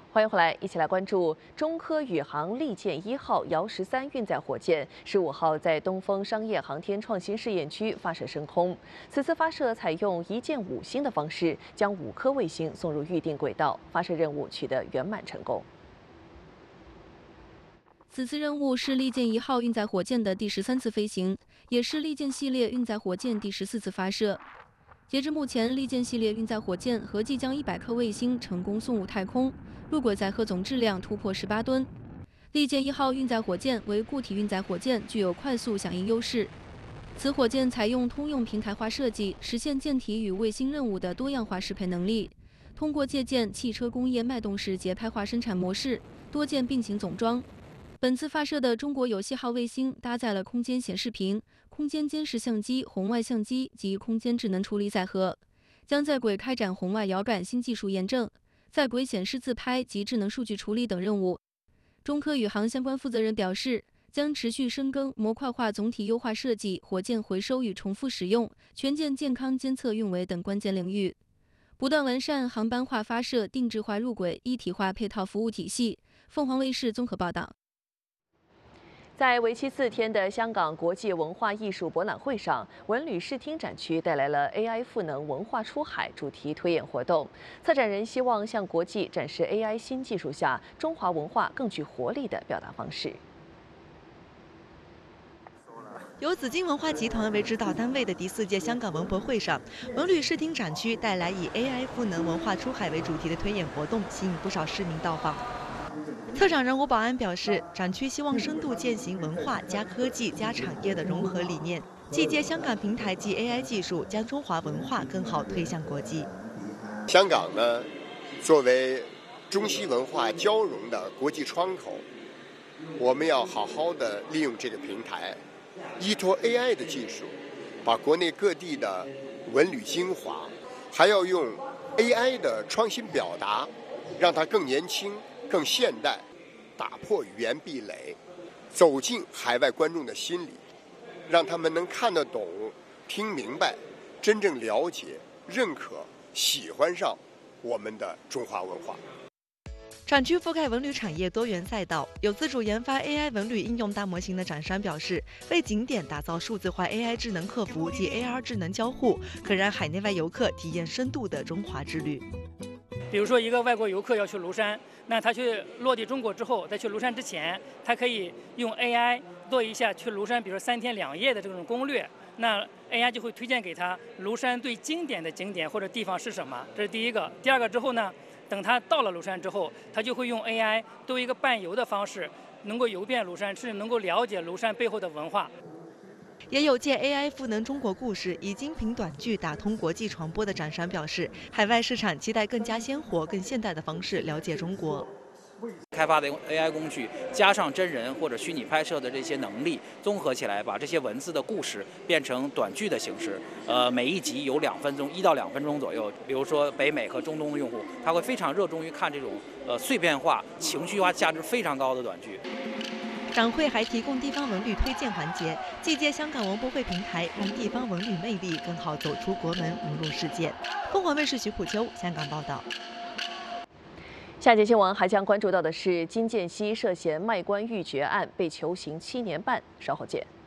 欢迎回来，一起来关注中科宇航利剑1号遥13运载火箭15号在东风商业航天创新试验区发射升空。此次发射采用1箭5星的方式，将5颗卫星送入预定轨道，发射任务取得圆满成功。 此次任务是利剑1号运载火箭的第13次飞行，也是利剑系列运载火箭第14次发射。截至目前，利剑系列运载火箭合计将100颗卫星成功送入太空，入轨载荷总质量突破18吨。利剑1号运载火箭为固体运载火箭，具有快速响应优势。此火箭采用通用平台化设计，实现舰体与卫星任务的多样化适配能力。通过借鉴汽车工业脉动式节拍化生产模式，多件并行总装。本次发射的中国有希号卫星搭载了空间显示屏、空间监视相机、红外相机及空间智能处理载荷，将在轨开展红外遥感新技术验证、在轨显示自拍及智能数据处理等任务。中科宇航相关负责人表示，将持续深耕模块化总体优化设计、火箭回收与重复使用、全件健康监测运维等关键领域，不断完善航班化发射、定制化入轨、一体化配套服务体系。凤凰卫视综合报道。 在为期4天的香港国际文化艺术博览会上，文旅视听展区带来了 AI 赋能文化出海主题推演活动。策展人希望向国际展示 AI 新技术下中华文化更具活力的表达方式。 由紫金文化集团为指导单位的第4届香港文博会上，文旅视听展区带来以 AI 赋能文化出海为主题的推演活动，吸引不少市民到访。策展人吴保安表示，展区希望深度践行文化加科技加产业的融合理念，既借香港平台及 AI 技术，将中华文化更好推向国际。 香港呢，作为中西文化交融的国际窗口，我们要好好的利用这个平台，依托 AI 的技术，把国内各地的文旅精华，还要用 AI 的创新表达，让它更年轻、更现代，打破语言壁垒，走进海外观众的心里，让他们能看得懂、听明白，真正了解、认可、喜欢上我们的中华文化。 展区覆盖文旅产业多元赛道，有自主研发 AI 文旅应用大模型的展商表示，为景点打造数字化 AI 智能客服及 AR 智能交互，可让海内外游客体验深度的中华之旅。 比如说，一个外国游客要去庐山，那他去落地中国之后，在去庐山之前，他可以用 AI 做一下去庐山，比如说3天2夜的这种攻略。那 AI 就会推荐给他庐山最经典的景点或者地方是什么，这是第一个。第二个之后呢，等他到了庐山之后，他就会用 AI 作为一个伴游的方式，能够游遍庐山，甚至能够了解庐山背后的文化。 也有借 AI 赋能中国故事，以精品短剧打通国际传播的展商表示，海外市场期待更加鲜活、更现代的方式了解中国。 开发的 AI 工具加上真人或者虚拟拍摄的这些能力，综合起来，把这些文字的故事变成短剧的形式。每一集有2分钟，1到2分钟左右。比如说北美和中东的用户，他会非常热衷于看这种碎片化、情绪化价值非常高的短剧。 展会还提供地方文旅推荐环节，既借香港文博会平台，让地方文旅魅力更好走出国门，融入世界。凤凰卫视徐普秋香港报道。 下节新闻还将关注到的是金建熙涉嫌卖官鬻爵案被囚刑7年半，稍后见。